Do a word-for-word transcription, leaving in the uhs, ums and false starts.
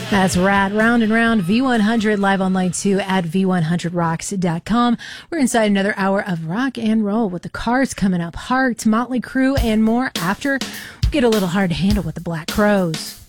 That's rad. Round and round, V one hundred, live online too at V one hundred rocks dot com. We're inside another hour of rock and roll with the Cars coming up, Heart, Motley Crue, and more after we get a little hard to handle with the Black Crowes.